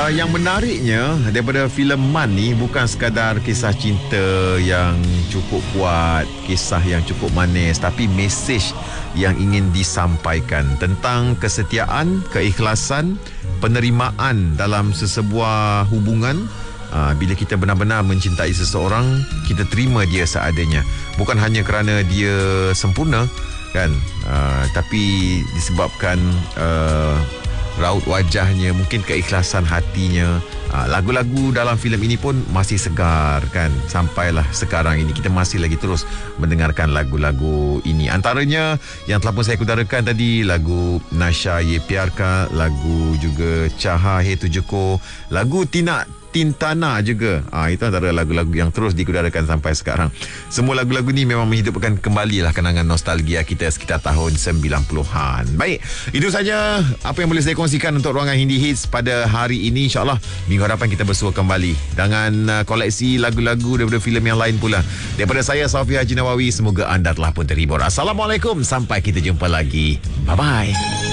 Yang menariknya daripada filem Man ni bukan sekadar kisah cinta yang cukup kuat, kisah yang cukup manis, tapi mesej yang ingin disampaikan tentang kesetiaan, keikhlasan, penerimaan dalam sesebuah hubungan. Bila kita benar-benar mencintai seseorang, kita terima dia seadanya, bukan hanya kerana dia sempurna kan, tapi disebabkan raut wajahnya, mungkin keikhlasan hatinya. Lagu-lagu dalam filem ini pun masih segar kan, sampailah sekarang ini kita masih lagi terus mendengarkan lagu-lagu ini. Antaranya yang telah pun saya udarakan tadi, lagu Nasha Ye Pyar Ka, lagu juga Chaha Hai Tujhko, lagu Tintana juga. Itu antara lagu-lagu yang terus dikudarakan sampai sekarang. Semua lagu-lagu ni memang menghidupkan kembali lah kenangan nostalgia kita sekitar tahun 90-an. Baik, itu saja apa yang boleh saya kongsikan untuk Ruangan Hindi Hits pada hari ini. InsyaAllah minggu hadapan kita bersua kembali dengan koleksi lagu-lagu daripada filem yang lain pula. Daripada saya, Safi Haji Nawawi, semoga anda telah pun terhibur. Assalamualaikum, sampai kita jumpa lagi. Bye-bye.